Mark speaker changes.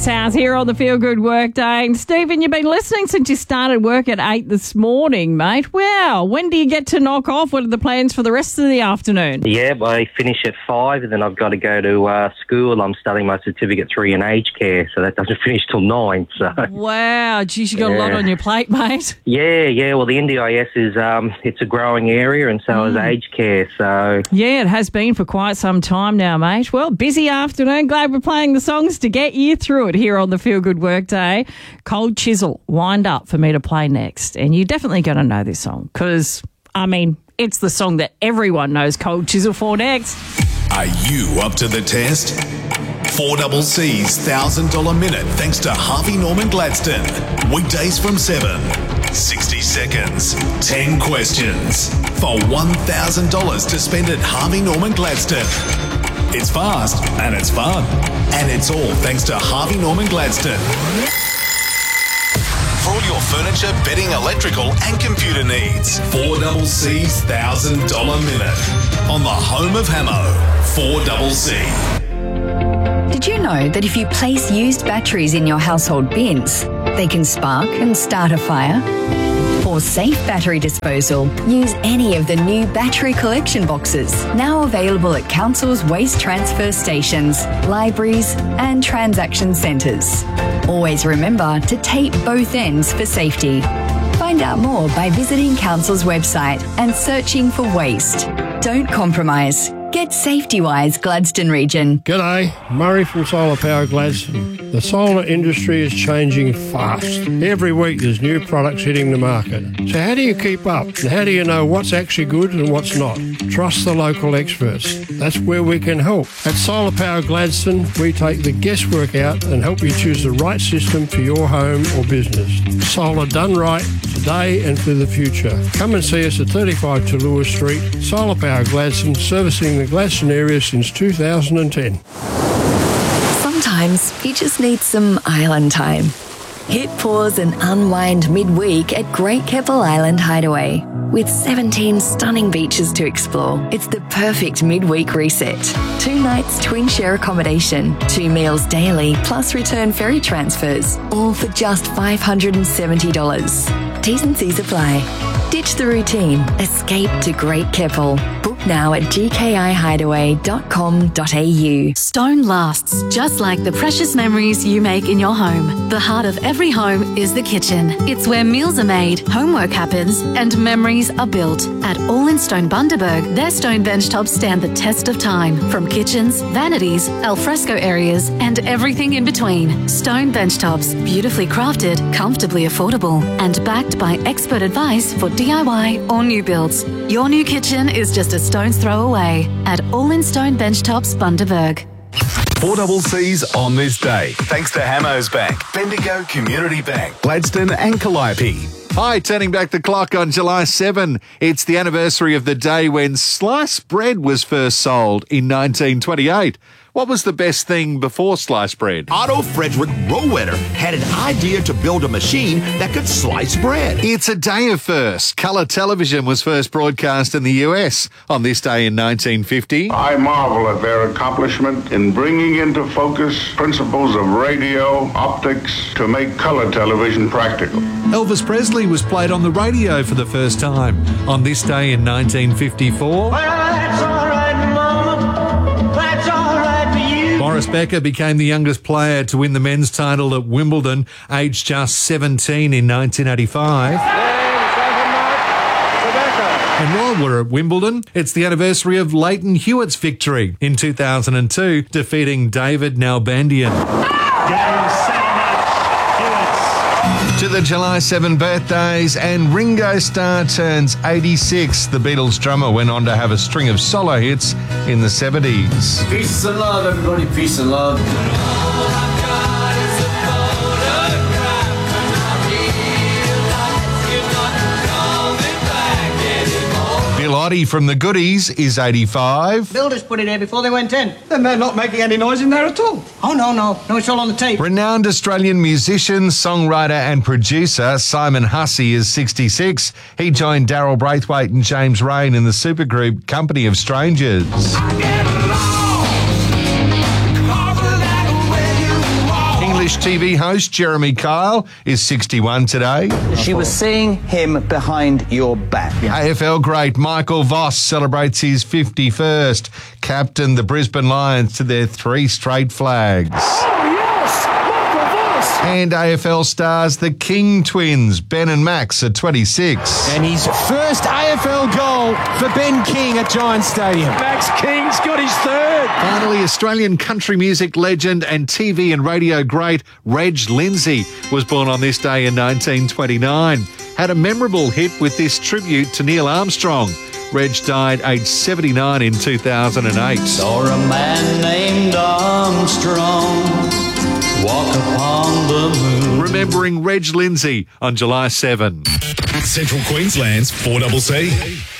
Speaker 1: this house here on the Feel Good Workday. And Stephen, you've been listening since you started work at 8 this morning, mate. Wow. When do you get to knock off? What are the plans for the rest of the afternoon?
Speaker 2: Yeah, I finish at 5 and then I've got to go to school. I'm studying my Certificate 3 in aged care, so that doesn't finish till 9. So.
Speaker 1: Wow. Geez, you got a lot on your plate, mate.
Speaker 2: Yeah. Well, the NDIS is it's a growing area and so is aged care. So
Speaker 1: yeah, it has been for quite some time now, mate. Well, busy afternoon. Glad we're playing the songs to get you through it here on the Feel Good Workday. Cold Chisel, Wind Up for me to play next. And you're definitely going to know this song because, I mean, it's the song that everyone knows Cold Chisel for next.
Speaker 3: Are you up to the test? 4CC's $1,000 minute thanks to Harvey Norman Gladstone. Weekdays from 7. 60 seconds, 10 questions for $1,000 to spend at Harvey Norman Gladstone. It's fast and it's fun. And it's all thanks to Harvey Norman Gladstone. For all your furniture, bedding, electrical and computer needs. 4CC's $1,000 minute. On the home of Hamo, 4CC.
Speaker 4: Did you know that if you place used batteries in your household bins, they can spark and start a fire? For safe battery disposal, use any of the new battery collection boxes, now available at councils' waste transfer stations, libraries and transaction centres. Always remember to tape both ends for safety. Find out more by visiting council's website and searching for waste. Don't compromise. Get safety-wise, Gladstone Region.
Speaker 5: G'day, Murray from Solar Power Gladstone. The solar industry is changing fast. Every week there's new products hitting the market. So how do you keep up? And how do you know what's actually good and what's not? Trust the local experts. That's where we can help. At Solar Power Gladstone, we take the guesswork out and help you choose the right system for your home or business. Solar done right, today and for the future. Come and see us at 35 Tallulah Street. Solar Power Gladstone, servicing the Gladstone area since 2010.
Speaker 4: Sometimes you just need some island time. Hit pause and unwind midweek at Great Keppel Island Hideaway. With 17 stunning beaches to explore, it's the perfect midweek reset. 2 nights twin share accommodation, 2 meals daily, plus return ferry transfers, all for just $570. T's and C's apply. Ditch the routine. Escape to Great Keppel. Book now at gkihideaway.com.au.
Speaker 6: Stone lasts, just like the precious memories you make in your home. The heart of every home is the kitchen. It's where meals are made, homework happens, and memories are built. At All in Stone Bundaberg, their stone benchtops stand the test of time. From kitchens, vanities, alfresco areas, and everything in between. Stone benchtops, beautifully crafted, comfortably affordable, and backed by expert advice for DIY or new builds. Your new kitchen is just a stone's throw away at All in Stone Benchtops Bundaberg.
Speaker 3: 4CC's on this day, thanks to Hamos Bank, Bendigo Community Bank, Gladstone and Calliope.
Speaker 7: Hi, turning back the clock on July 7. It's the anniversary of the day when sliced bread was first sold in 1928. What was the best thing before sliced bread?
Speaker 8: Otto Frederick Rohwedder had an idea to build a machine that could slice bread.
Speaker 7: It's a day of firsts. Colour television was first broadcast in the US on this day in 1950.
Speaker 9: I marvel at their accomplishment in bringing into focus principles of radio, optics, to make colour television practical.
Speaker 7: Elvis Presley was played on the radio for the first time on this day in 1954. Boris Becker became the youngest player to win the men's title at Wimbledon, aged just 17 in 1985. And while we're at Wimbledon, it's the anniversary of Leighton Hewitt's victory in 2002, defeating David Nalbandian. To the July 7 birthdays, and Ringo Starr turns 86. The Beatles drummer went on to have a string of solo hits in the 70s.
Speaker 10: Peace and love, everybody, peace and love.
Speaker 7: Bill Oddie from the Goodies is 85.
Speaker 11: Builders put it there before they went in. Then they're not making any noise in there at all. Oh, no, it's all on the tape.
Speaker 7: Renowned Australian musician, songwriter and producer Simon Hussey is 66. He joined Daryl Braithwaite and James Rain in the supergroup Company of Strangers. English British TV host Jeremy Kyle is 61 today.
Speaker 12: She was seeing him behind your back.
Speaker 7: AFL great Michael Voss celebrates his 51st. Captained the Brisbane Lions to their 3 straight flags. And AFL stars the King twins, Ben and Max, at 26.
Speaker 13: And his first AFL goal for Ben King at Giants Stadium.
Speaker 14: Max King's got his 3rd.
Speaker 7: Finally, Australian country music legend and TV and radio great Reg Lindsay was born on this day in 1929. Had a memorable hit with this tribute to Neil Armstrong. Reg died aged 79 in 2008.
Speaker 15: Saw a man named Armstrong walk upon the moon.
Speaker 7: Remembering Reg Lindsay on July 7.
Speaker 3: Central Queensland's 4CC.